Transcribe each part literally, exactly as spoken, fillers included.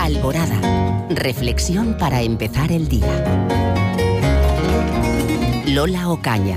Alborada. Reflexión para empezar el día. Lola Ocaña.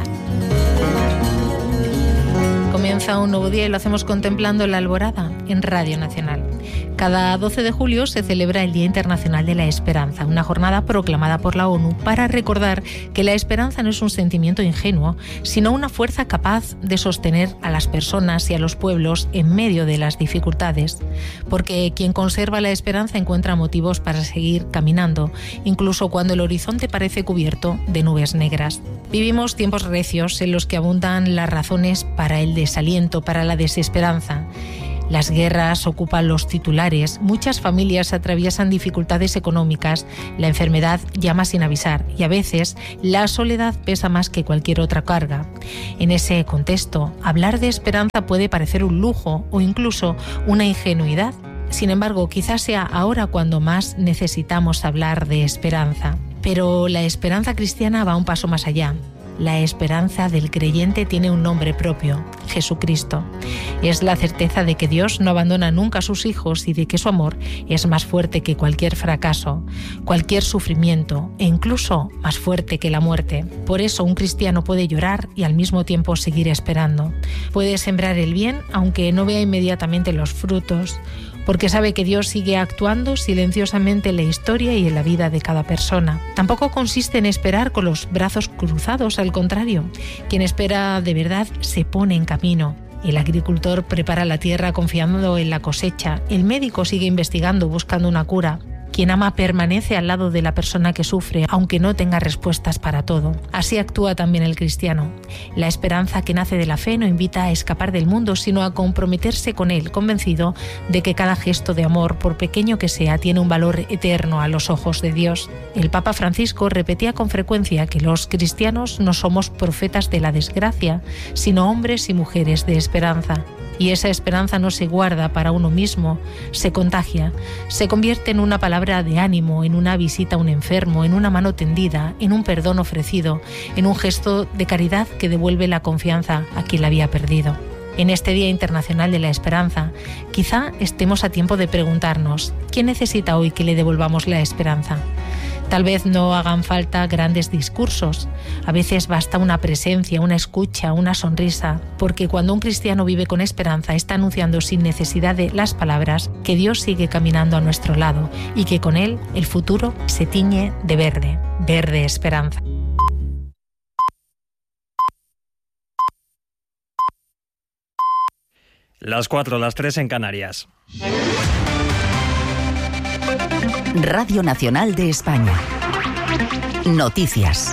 Comienza un nuevo día y lo hacemos contemplando la alborada en Radio Nacional. Cada doce de julio se celebra el Día Internacional de la Esperanza, una jornada proclamada por la ONU para recordar que la esperanza no es un sentimiento ingenuo, sino una fuerza capaz de sostener a las personas y a los pueblos en medio de las dificultades. Porque quien conserva la esperanza encuentra motivos para seguir caminando, incluso cuando el horizonte parece cubierto de nubes negras. Vivimos tiempos recios en los que abundan las razones para el desaliento, para la desesperanza. Las guerras ocupan los titulares, muchas familias atraviesan dificultades económicas, la enfermedad llama sin avisar y a veces la soledad pesa más que cualquier otra carga. En ese contexto, hablar de esperanza puede parecer un lujo o incluso una ingenuidad. Sin embargo, quizás sea ahora cuando más necesitamos hablar de esperanza. Pero la esperanza cristiana va un paso más allá. La esperanza del creyente tiene un nombre propio, Jesucristo. Es la certeza de que Dios no abandona nunca a sus hijos y de que su amor es más fuerte que cualquier fracaso, cualquier sufrimiento e incluso más fuerte que la muerte. Por eso un cristiano puede llorar y al mismo tiempo seguir esperando. Puede sembrar el bien aunque no vea inmediatamente los frutos, porque sabe que Dios sigue actuando silenciosamente en la historia y en la vida de cada persona. Tampoco consiste en esperar con los brazos cruzados, al contrario. Quien espera de verdad se pone en camino. El agricultor prepara la tierra confiando en la cosecha. El médico sigue investigando, buscando una cura. Quien ama permanece al lado de la persona que sufre, aunque no tenga respuestas para todo. Así actúa también el cristiano. La esperanza que nace de la fe no invita a escapar del mundo, sino a comprometerse con él, convencido de que cada gesto de amor, por pequeño que sea, tiene un valor eterno a los ojos de Dios. El Papa Francisco repetía con frecuencia que los cristianos no somos profetas de la desgracia, sino hombres y mujeres de esperanza. Y esa esperanza no se guarda para uno mismo, se contagia, se convierte en una palabra de ánimo, en una visita a un enfermo, en una mano tendida, en un perdón ofrecido, en un gesto de caridad que devuelve la confianza a quien la había perdido. En este Día Internacional de la Esperanza, quizá estemos a tiempo de preguntarnos, ¿quién necesita hoy que le devolvamos la esperanza? Tal vez no hagan falta grandes discursos, a veces basta una presencia, una escucha, una sonrisa, porque cuando un cristiano vive con esperanza está anunciando sin necesidad de las palabras que Dios sigue caminando a nuestro lado y que con él el futuro se tiñe de verde, verde esperanza. Las cuatro, las tres en Canarias. Radio Nacional de España. Noticias.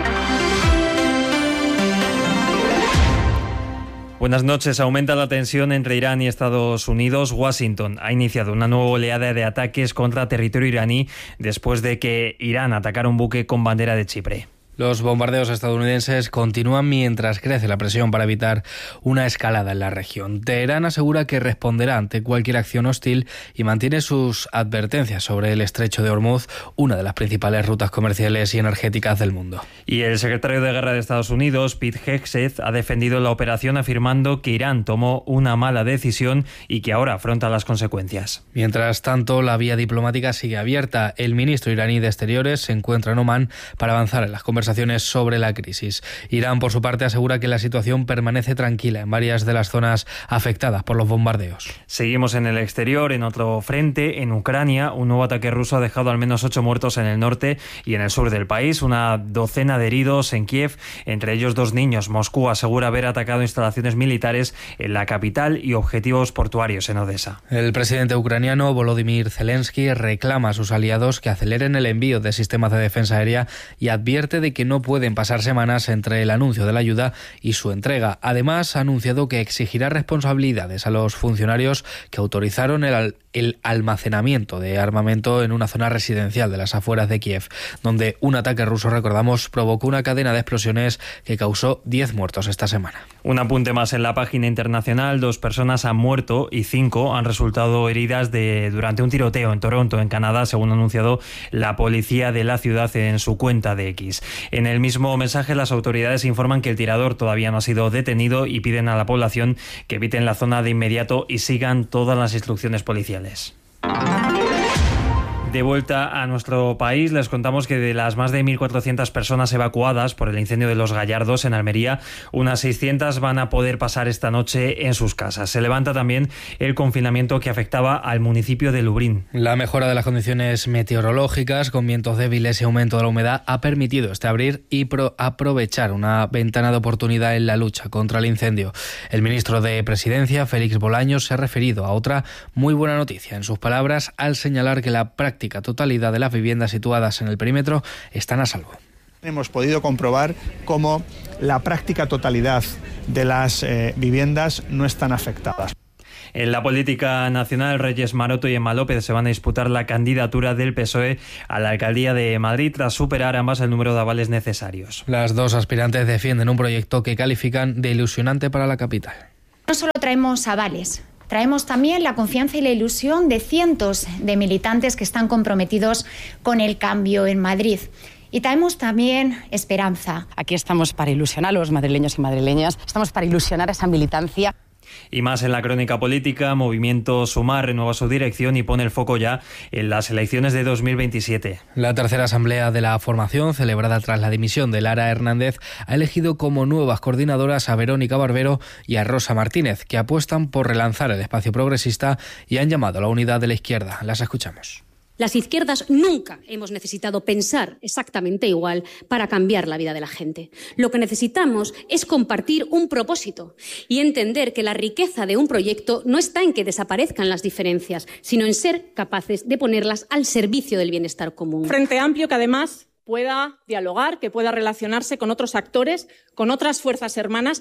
Buenas noches. Aumenta la tensión entre Irán y Estados Unidos. Washington ha iniciado una nueva oleada de ataques contra territorio iraní después de que Irán atacara un buque con bandera de Chipre. Los bombardeos estadounidenses continúan mientras crece la presión para evitar una escalada en la región. Teherán asegura que responderá ante cualquier acción hostil y mantiene sus advertencias sobre el estrecho de Hormuz, una de las principales rutas comerciales y energéticas del mundo. Y el secretario de Guerra de Estados Unidos, Pete Hegseth, ha defendido la operación afirmando que Irán tomó una mala decisión y que ahora afronta las consecuencias. Mientras tanto, la vía diplomática sigue abierta. El ministro iraní de Exteriores se encuentra en Omán para avanzar en las conversaciones sobre la crisis. Irán, por su parte, asegura que la situación permanece tranquila en varias de las zonas afectadas por los bombardeos. Seguimos en el exterior, en otro frente, en Ucrania. Un nuevo ataque ruso ha dejado al menos ocho muertos en el norte y en el sur del país, una docena de heridos en Kiev, entre ellos dos niños. Moscú asegura haber atacado instalaciones militares en la capital y objetivos portuarios en Odessa. El presidente ucraniano Volodymyr Zelensky reclama a sus aliados que aceleren el envío de sistemas de defensa aérea y advierte de que no pueden pasar semanas entre el anuncio de la ayuda y su entrega. Además, ha anunciado que exigirá responsabilidades a los funcionarios que autorizaron el, el almacenamiento de armamento en una zona residencial de las afueras de Kiev, donde un ataque ruso, recordamos, provocó una cadena de explosiones que causó diez muertos esta semana. Un apunte más en la página internacional. Dos personas han muerto y cinco han resultado heridas de, durante un tiroteo en Toronto, en Canadá, según ha anunciado la policía de la ciudad en su cuenta de X. En el mismo mensaje, las autoridades informan que el tirador todavía no ha sido detenido y piden a la población que eviten la zona de inmediato y sigan todas las instrucciones policiales. De vuelta a nuestro país, les contamos que de las más de mil cuatrocientas personas evacuadas por el incendio de Los Gallardos en Almería, unas seiscientas van a poder pasar esta noche en sus casas. Se levanta también el confinamiento que afectaba al municipio de Lublin. La mejora de las condiciones meteorológicas, con vientos débiles y aumento de la humedad, ha permitido este abrir y pro- aprovechar una ventana de oportunidad en la lucha contra el incendio. El ministro de Presidencia, Félix Bolaños, se ha referido a otra muy buena noticia, en sus palabras, al señalar que la práctica totalidad de las viviendas situadas en el perímetro están a salvo. Hemos podido comprobar cómo la práctica totalidad de las eh, viviendas no están afectadas. En la política nacional, Reyes Maroto y Emma López se van a disputar la candidatura del P S O E a la alcaldía de Madrid tras superar ambas el número de avales necesarios. Las dos aspirantes defienden un proyecto que califican de ilusionante para la capital. No solo traemos avales, traemos también la confianza y la ilusión de cientos de militantes que están comprometidos con el cambio en Madrid. Y traemos también esperanza. Aquí estamos para ilusionar a los madrileños y madrileñas, estamos para ilusionar a esa militancia. Y más en la crónica política, Movimiento Sumar renueva su dirección y pone el foco ya en las elecciones de dos mil veintisiete. La tercera asamblea de la formación, celebrada tras la dimisión de Lara Hernández, ha elegido como nuevas coordinadoras a Verónica Barbero y a Rosa Martínez, que apuestan por relanzar el espacio progresista y han llamado a la unidad de la izquierda. Las escuchamos. Las izquierdas nunca hemos necesitado pensar exactamente igual para cambiar la vida de la gente. Lo que necesitamos es compartir un propósito y entender que la riqueza de un proyecto no está en que desaparezcan las diferencias, sino en ser capaces de ponerlas al servicio del bienestar común. Frente amplio que además pueda dialogar, que pueda relacionarse con otros actores, con otras fuerzas hermanas.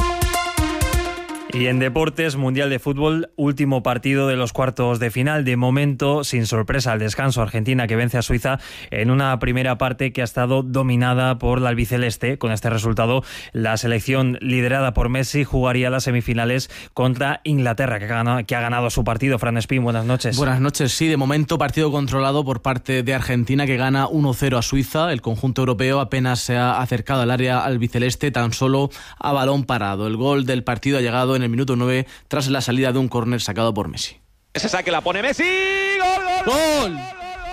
Y en deportes, Mundial de Fútbol, último partido de los cuartos de final. De momento, sin sorpresa al descanso, Argentina que vence a Suiza en una primera parte que ha estado dominada por la albiceleste. Con este resultado, la selección liderada por Messi jugaría las semifinales contra Inglaterra, que ha ganado, que ha ganado su partido. Fran Espín, buenas noches. Buenas noches, sí, de momento partido controlado por parte de Argentina, que gana uno cero a Suiza. El conjunto europeo apenas se ha acercado al área albiceleste, tan solo a balón parado. El gol del partido ha llegado en el minuto nueve tras la salida de un córner sacado por Messi. Ese saque la pone Messi. ¡Gol, gol, gol! ¡Gol!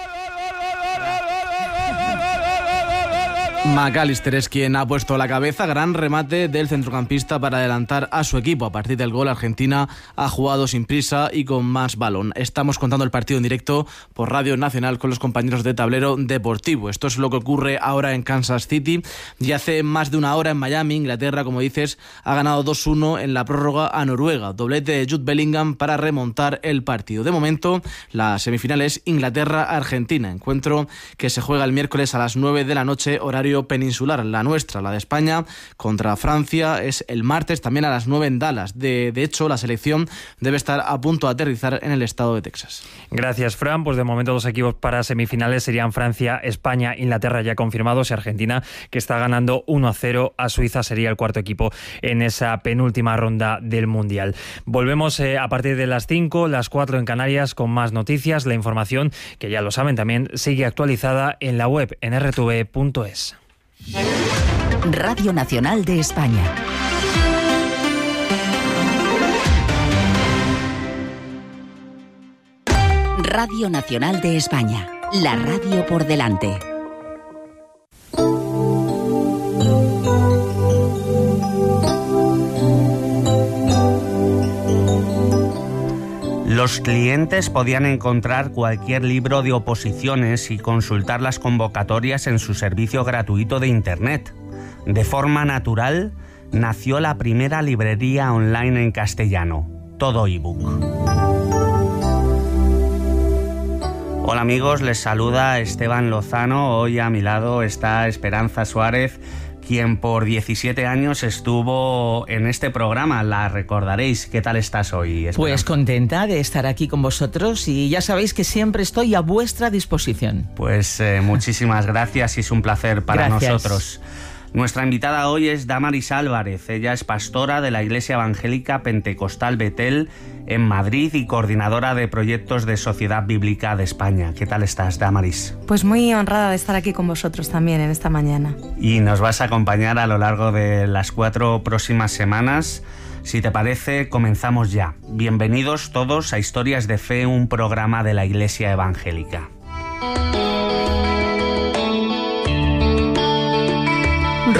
McAllister es quien ha puesto la cabeza, gran remate del centrocampista para adelantar a su equipo. A partir del gol, Argentina ha jugado sin prisa y con más balón. Estamos contando el partido en directo por Radio Nacional con los compañeros de Tablero Deportivo. Esto es lo que ocurre ahora en Kansas City. Y hace más de una hora en Miami, Inglaterra, como dices, ha ganado dos uno en la prórroga a Noruega. Doblete de Jude Bellingham para remontar el partido. De momento, la semifinal es Inglaterra-Argentina, encuentro que se juega el miércoles a las nueve de la noche, horario peninsular. La nuestra, la de España, contra Francia, es el martes también a las nueve en Dallas. De, de hecho, la selección debe estar a punto de aterrizar en el estado de Texas. Gracias, Fran. Pues de momento los equipos para semifinales serían Francia, España, Inglaterra ya confirmados y Argentina, que está ganando uno a cero a Suiza, sería el cuarto equipo en esa penúltima ronda del Mundial. Volvemos eh, a partir de las cinco, las cuatro en Canarias, con más noticias. La información, que ya lo saben también, sigue actualizada en la web en r t v punto es. Radio Nacional de España. Radio Nacional de España. La radio por delante. Los clientes podían encontrar cualquier libro de oposiciones y consultar las convocatorias en su servicio gratuito de Internet. De forma natural, nació la primera librería online en castellano, Todo ebook. Hola amigos, les saluda Esteban Lozano. Hoy a mi lado está Esperanza Suárez, quien por diecisiete años estuvo en este programa, la recordaréis. ¿Qué tal estás hoy, Esperanza? Pues contenta de estar aquí con vosotros y ya sabéis que siempre estoy a vuestra disposición. Pues eh, muchísimas gracias y es un placer para gracias. nosotros. Nuestra invitada hoy es Damaris Álvarez. Ella es pastora de la Iglesia Evangélica Pentecostal Betel en Madrid y coordinadora de proyectos de Sociedad Bíblica de España. ¿Qué tal estás, Damaris? Pues muy honrada de estar aquí con vosotros también en esta mañana. Y nos vas a acompañar a lo largo de las cuatro próximas semanas. Si te parece, comenzamos ya. Bienvenidos todos a Historias de Fe, un programa de la Iglesia Evangélica.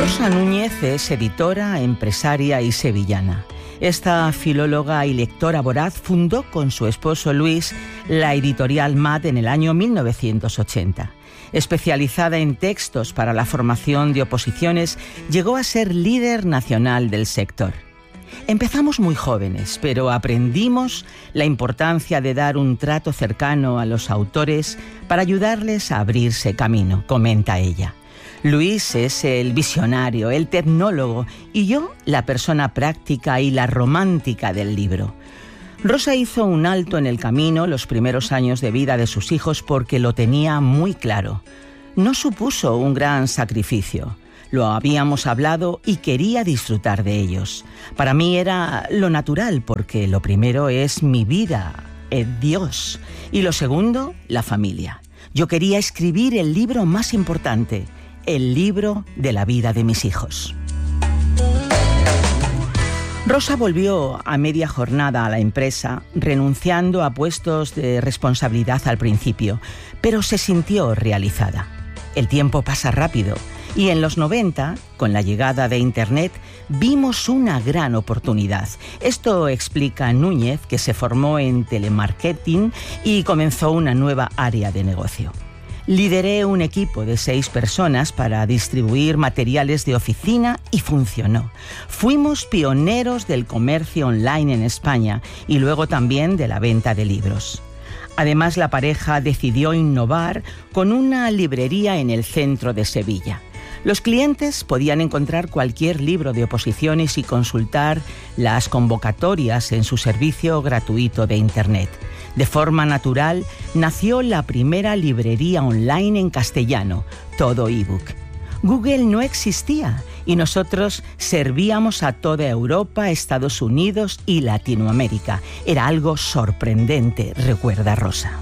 Rosa Núñez es editora, empresaria y sevillana. Esta filóloga y lectora voraz fundó con su esposo Luis la editorial M A D en el año mil novecientos ochenta. Especializada en textos para la formación de oposiciones, llegó a ser líder nacional del sector. Empezamos muy jóvenes, pero aprendimos la importancia de dar un trato cercano a los autores para ayudarles a abrirse camino, comenta ella. Luis es el visionario, el tecnólogo y yo la persona práctica y la romántica del libro. Rosa hizo un alto en el camino los primeros años de vida de sus hijos porque lo tenía muy claro. No supuso un gran sacrificio. Lo habíamos hablado y quería disfrutar de ellos. Para mí era lo natural porque lo primero es mi vida, es Dios. Y lo segundo, la familia. Yo quería escribir el libro más importante, el libro de la vida de mis hijos. Rosa volvió a media jornada a la empresa, renunciando a puestos de responsabilidad al principio, pero se sintió realizada. El tiempo pasa rápido y en los noventa, con la llegada de Internet, vimos una gran oportunidad. Esto explica Núñez, que se formó en telemarketing y comenzó una nueva área de negocio. Lideré un equipo de seis personas para distribuir materiales de oficina y funcionó. Fuimos pioneros del comercio online en España y luego también de la venta de libros. Además, la pareja decidió innovar con una librería en el centro de Sevilla. Los clientes podían encontrar cualquier libro de oposiciones y consultar las convocatorias en su servicio gratuito de Internet. De forma natural, nació la primera librería online en castellano, todo ebook. Google no existía y nosotros servíamos a toda Europa, Estados Unidos y Latinoamérica. Era algo sorprendente, recuerda Rosa.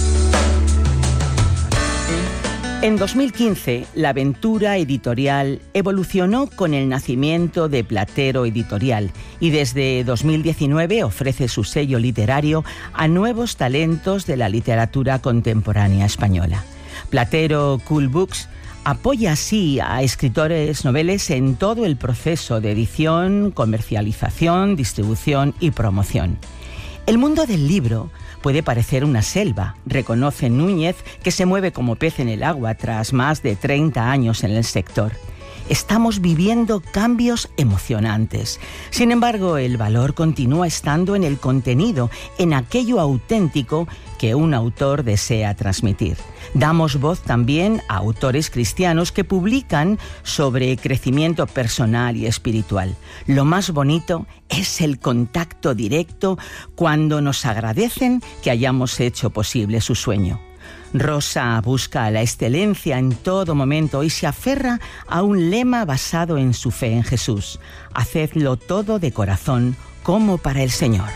En dos mil quince, la aventura editorial evolucionó con el nacimiento de Platero Editorial y desde dos mil diecinueve ofrece su sello literario a nuevos talentos de la literatura contemporánea española. Platero Cool Books apoya así a escritores noveles en todo el proceso de edición, comercialización, distribución y promoción. El mundo del libro puede parecer una selva, reconoce Núñez, que se mueve como pez en el agua tras más de treinta años en el sector. Estamos viviendo cambios emocionantes. Sin embargo, el valor continúa estando en el contenido, en aquello auténtico que un autor desea transmitir. Damos voz también a autores cristianos que publican sobre crecimiento personal y espiritual. Lo más bonito es el contacto directo cuando nos agradecen que hayamos hecho posible su sueño. Rosa busca la excelencia en todo momento y se aferra a un lema basado en su fe en Jesús. Hacedlo todo de corazón, como para el Señor.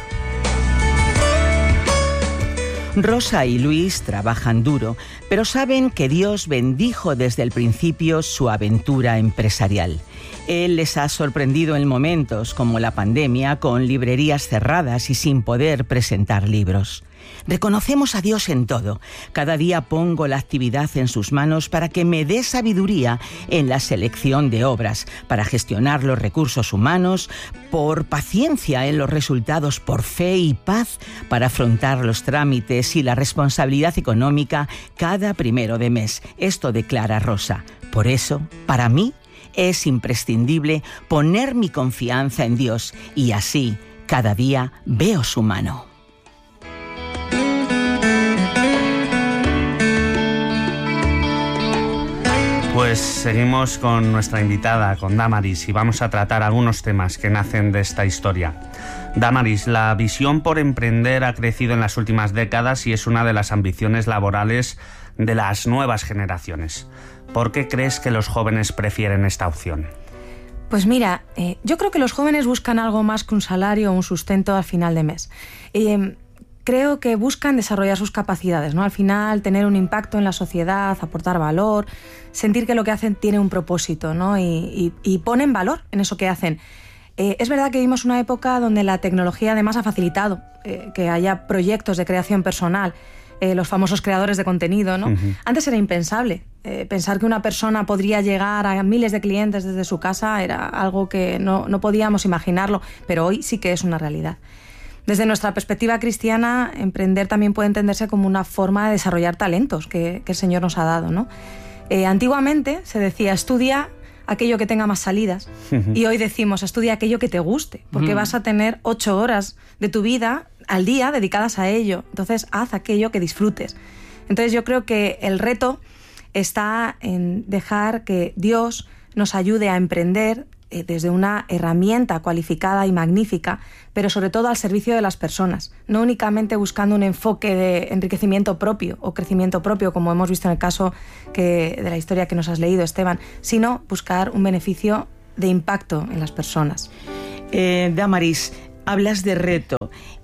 Rosa y Luis trabajan duro, pero saben que Dios bendijo desde el principio su aventura empresarial. Él les ha sorprendido en momentos como la pandemia, con librerías cerradas y sin poder presentar libros. Reconocemos a Dios en todo. Cada día pongo la actividad en sus manos para que me dé sabiduría en la selección de obras, para gestionar los recursos humanos, por paciencia en los resultados, por fe y paz para afrontar los trámites y la responsabilidad económica cada primero de mes. Esto declara Rosa. Por eso, para mí, es imprescindible poner mi confianza en Dios y así cada día veo su mano. Pues seguimos con nuestra invitada, con Damaris, y vamos a tratar algunos temas que nacen de esta historia. Damaris, la visión por emprender ha crecido en las últimas décadas y es una de las ambiciones laborales de las nuevas generaciones. ¿Por qué crees que los jóvenes prefieren esta opción? Pues mira, eh, yo creo que los jóvenes buscan algo más que un salario o un sustento al final de mes. Eh, creo que buscan desarrollar sus capacidades, ¿no? Al final, tener un impacto en la sociedad, aportar valor, sentir que lo que hacen tiene un propósito, ¿no? Y, y, y ponen valor en eso que hacen. Eh, es verdad que vivimos una época donde la tecnología además ha facilitado eh, que haya proyectos de creación personal. eh, los famosos creadores de contenido, ¿no? Uh-huh. Antes era impensable. Eh, pensar que una persona podría llegar a miles de clientes desde su casa era algo que no, no podíamos imaginarlo, pero hoy sí que es una realidad. Desde nuestra perspectiva cristiana, emprender también puede entenderse como una forma de desarrollar talentos que, que el Señor nos ha dado, ¿no? Eh, antiguamente se decía, estudia aquello que tenga más salidas, uh-huh. y hoy decimos, estudia aquello que te guste, porque uh-huh. vas a tener ocho horas de tu vida al día dedicadas a ello. Entonces, haz aquello que disfrutes. Entonces, yo creo que el reto está en dejar que Dios nos ayude a emprender eh, desde una herramienta cualificada y magnífica, pero sobre todo al servicio de las personas, no únicamente buscando un enfoque de enriquecimiento propio o crecimiento propio, como hemos visto en el caso que, de la historia que nos has leído, Esteban, sino buscar un beneficio de impacto en las personas. Eh, Damaris, hablas de reto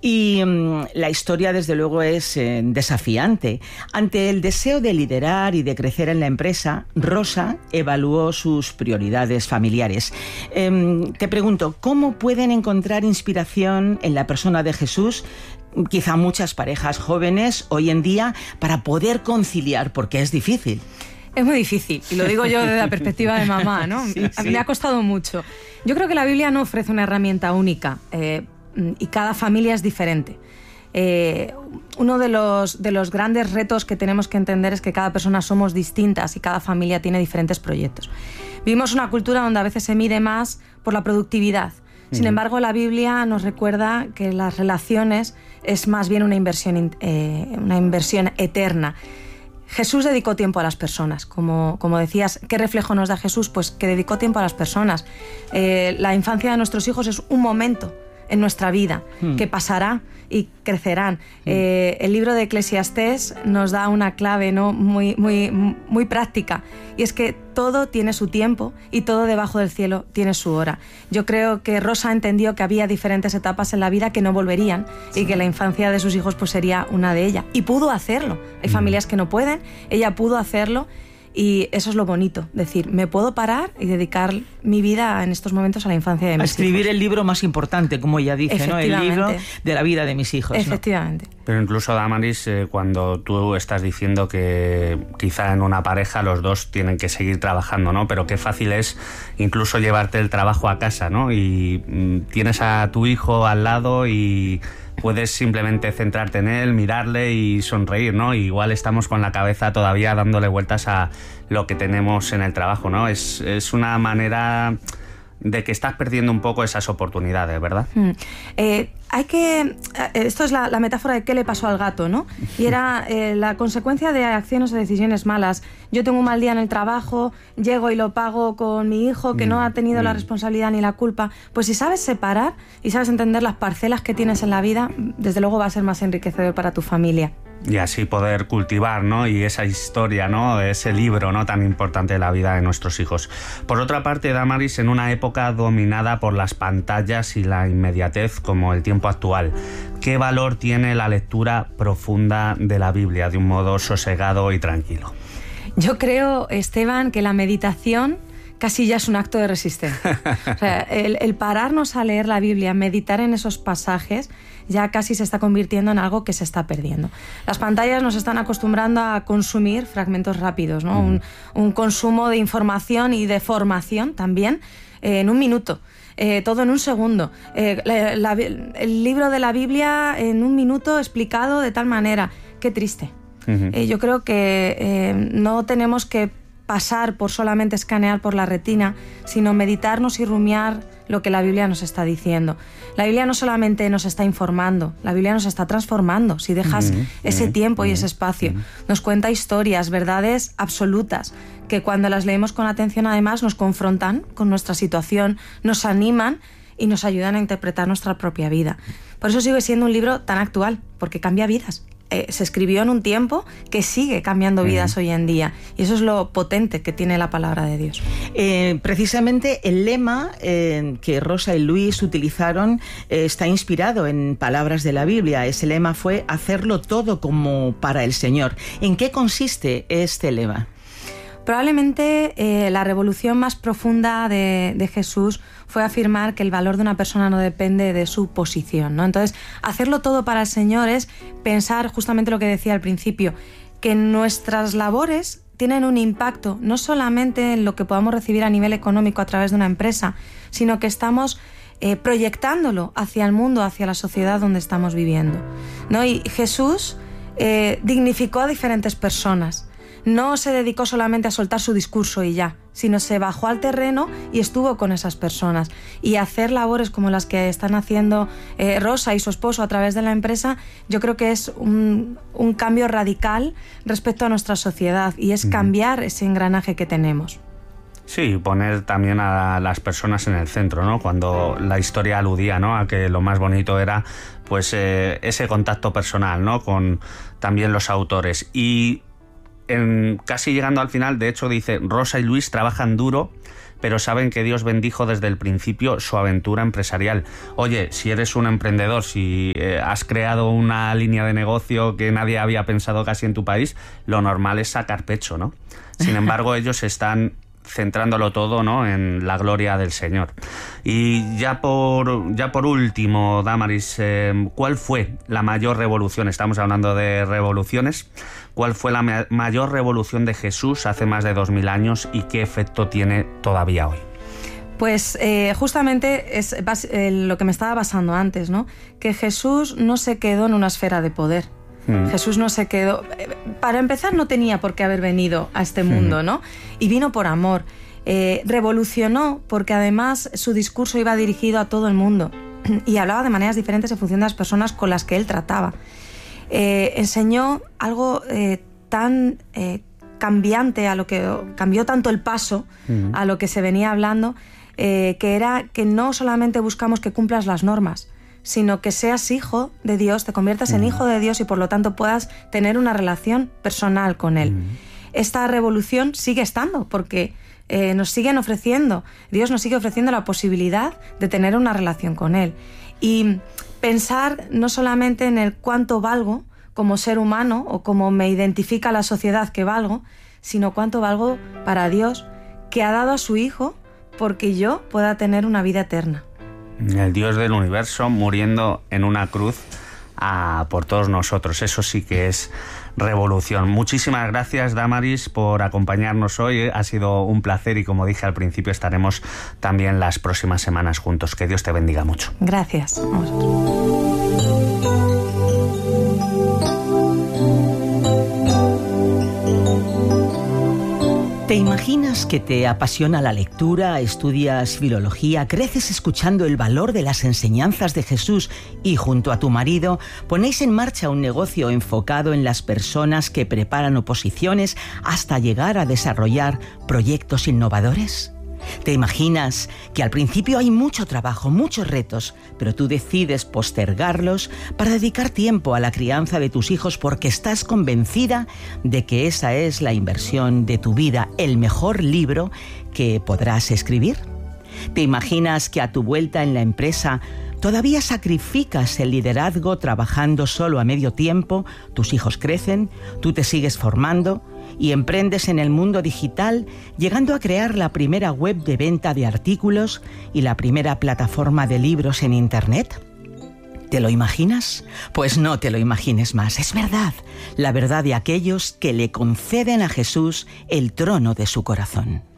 y um, la historia desde luego es eh, desafiante. Ante el deseo de liderar y de crecer en la empresa, Rosa evaluó sus prioridades familiares. Eh, te pregunto, ¿cómo pueden encontrar inspiración en la persona de Jesús, quizá muchas parejas jóvenes hoy en día, para poder conciliar? Porque es difícil. Es muy difícil, y lo digo yo desde la perspectiva de mamá, ¿no? Sí, sí. Me ha costado mucho. Yo creo que la Biblia no ofrece una herramienta única, eh, y cada familia es diferente. Eh, uno de los, de los grandes retos que tenemos que entender es que cada persona somos distintas y cada familia tiene diferentes proyectos. Vivimos una cultura donde a veces se mide más por la productividad. Sin embargo, la Biblia nos recuerda que las relaciones es más bien una inversión, eh, una inversión eterna. Jesús dedicó tiempo a las personas, como, como decías. ¿Qué reflejo nos da Jesús? Pues que dedicó tiempo a las personas. Eh, la infancia de nuestros hijos es un momento en nuestra vida, hmm. que pasará y crecerán. Hmm. Eh, el libro de Eclesiastés nos da una clave, ¿no? muy, muy, muy práctica, y es que todo tiene su tiempo y todo debajo del cielo tiene su hora. Yo creo que Rosa entendió que había diferentes etapas en la vida que no volverían, sí. y que la infancia de sus hijos pues sería una de ellas. Y pudo hacerlo. Hay hmm. familias que no pueden, ella pudo hacerlo. Y eso es lo bonito, decir, me puedo parar y dedicar mi vida en estos momentos a la infancia de mis hijos. A escribir hijos. El libro más importante, como ella dice, ¿no? El libro de la vida de mis hijos. Efectivamente. ¿No? Pero incluso, Damaris, eh, cuando tú estás diciendo que quizá en una pareja los dos tienen que seguir trabajando, ¿no? Pero qué fácil es incluso llevarte el trabajo a casa, ¿no? Y mm, tienes a tu hijo al lado y puedes simplemente centrarte en él, mirarle y sonreír, ¿no? Y igual estamos con la cabeza todavía dándole vueltas a lo que tenemos en el trabajo, ¿no? Es, es una manera de que estás perdiendo un poco esas oportunidades, ¿verdad? Hmm. Eh, hay que... Esto es la, la metáfora de qué le pasó al gato, ¿no? Y era eh, la consecuencia de acciones o decisiones malas. Yo tengo un mal día en el trabajo, llego y lo pago con mi hijo, que mm, no ha tenido mm. la responsabilidad ni la culpa. Pues si sabes separar y sabes entender las parcelas que tienes en la vida, desde luego va a ser más enriquecedor para tu familia. Y así poder cultivar, ¿no? Y esa historia, ¿no? Ese libro, ¿no? Tan importante de la vida de nuestros hijos. Por otra parte, Damaris, en una época dominada por las pantallas y la inmediatez como el tiempo actual, ¿qué valor tiene la lectura profunda de la Biblia de un modo sosegado y tranquilo? Yo creo, Esteban, que la meditación casi ya es un acto de resistencia. O sea, el, el pararnos a leer la Biblia, meditar en esos pasajes, ya casi se está convirtiendo en algo que se está perdiendo. Las pantallas nos están acostumbrando a consumir fragmentos rápidos, ¿no? Mm. Un, un consumo de información y de formación también eh, en un minuto. Eh, todo en un segundo. Eh, la, la, el libro de la Biblia en un minuto explicado de tal manera. Qué triste. Uh-huh. Eh, yo creo que eh, no tenemos que pasar por solamente escanear por la retina, sino meditarnos y rumiar lo que la Biblia nos está diciendo. La Biblia no solamente nos está informando, la Biblia nos está transformando, si dejas uh-huh, ese uh-huh, tiempo uh-huh, y ese espacio. Uh-huh. Nos cuenta historias, verdades absolutas, que cuando las leemos con atención además nos confrontan con nuestra situación, nos animan y nos ayudan a interpretar nuestra propia vida. Por eso sigue siendo un libro tan actual, porque cambia vidas. Eh, se escribió en un tiempo que sigue cambiando vidas uh-huh. hoy en día, y eso es lo potente que tiene la palabra de Dios. Eh, precisamente el lema eh, que Rosa y Luis utilizaron eh, está inspirado en palabras de la Biblia. Ese lema fue hacerlo todo como para el Señor. ¿En qué consiste este lema? Probablemente eh, la revolución más profunda de, de Jesús fue afirmar que el valor de una persona no depende de su posición, ¿no? Entonces, hacerlo todo para el Señor es pensar justamente lo que decía al principio, que nuestras labores tienen un impacto no solamente en lo que podamos recibir a nivel económico a través de una empresa, sino que estamos eh, proyectándolo hacia el mundo, hacia la sociedad donde estamos viviendo, ¿no? Y Jesús eh, dignificó a diferentes personas. No se dedicó solamente a soltar su discurso y ya, sino se bajó al terreno y estuvo con esas personas. Y hacer labores como las que están haciendo eh, Rosa y su esposo a través de la empresa, yo creo que es un, un cambio radical respecto a nuestra sociedad y es cambiar ese engranaje que tenemos. Sí, poner también a las personas en el centro, ¿no? Cuando la historia aludía, ¿no?, a que lo más bonito era pues eh, ese contacto personal, ¿no?, con también los autores. Y En, casi llegando al final, de hecho dice, Rosa y Luis trabajan duro, pero saben que Dios bendijo desde el principio su aventura empresarial. Oye, si eres un emprendedor, si eh, has creado una línea de negocio que nadie había pensado casi en tu país, lo normal es sacar pecho, ¿no? Sin embargo, ellos están centrándolo todo, ¿no?, en la gloria del Señor. Y ya por, ya por último, Damaris, eh, ¿cuál fue la mayor revolución? Estamos hablando de revoluciones. ¿Cuál fue la ma- mayor revolución de Jesús hace más de dos mil años y qué efecto tiene todavía hoy? Pues eh, justamente es bas- eh, lo que me estaba basando antes, ¿no? Que Jesús no se quedó en una esfera de poder. Mm. Jesús no se quedó... Para empezar, no tenía por qué haber venido a este mundo, ¿no? Y vino por amor. Eh, revolucionó porque además su discurso iba dirigido a todo el mundo y hablaba de maneras diferentes en función de las personas con las que él trataba. Eh, enseñó algo eh, tan eh, cambiante, a lo que cambió tanto el paso mm. a lo que se venía hablando, eh, que era que no solamente buscamos que cumplas las normas, sino que seas hijo de Dios, te conviertas mm. en hijo de Dios y por lo tanto puedas tener una relación personal con Él. Mm. Esta revolución sigue estando porque eh, nos siguen ofreciendo, Dios nos sigue ofreciendo la posibilidad de tener una relación con Él. Y pensar no solamente en el cuánto valgo como ser humano o como me identifica la sociedad que valgo, sino cuánto valgo para Dios, que ha dado a su Hijo porque yo pueda tener una vida eterna. El Dios del universo muriendo en una cruz a, por todos nosotros. Eso sí que es revolución. Muchísimas gracias, Damaris, por acompañarnos hoy. Ha sido un placer y, como dije al principio, estaremos también las próximas semanas juntos. Que Dios te bendiga mucho. Gracias a vosotros. ¿Te imaginas que te apasiona la lectura, estudias filología, creces escuchando el valor de las enseñanzas de Jesús y junto a tu marido ponéis en marcha un negocio enfocado en las personas que preparan oposiciones hasta llegar a desarrollar proyectos innovadores? ¿Te imaginas que al principio hay mucho trabajo, muchos retos, pero tú decides postergarlos para dedicar tiempo a la crianza de tus hijos porque estás convencida de que esa es la inversión de tu vida, el mejor libro que podrás escribir? ¿Te imaginas que a tu vuelta en la empresa todavía sacrificas el liderazgo trabajando solo a medio tiempo, tus hijos crecen, tú te sigues formando y emprendes en el mundo digital, llegando a crear la primera web de venta de artículos y la primera plataforma de libros en Internet? ¿Te lo imaginas? Pues no te lo imagines más, es verdad, la verdad de aquellos que le conceden a Jesús el trono de su corazón.